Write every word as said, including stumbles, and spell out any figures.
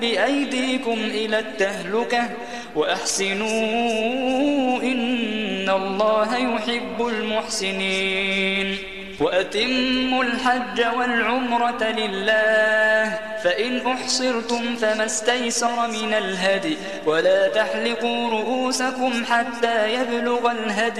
بأيديكم إلى التهلكة وأحسنوا إن الله يحب المحسنين وأتموا الحج والعمرة لله فإن أحصرتم فما استيسر من الهدي ولا تحلقوا رؤوسكم حتى يبلغ الهدي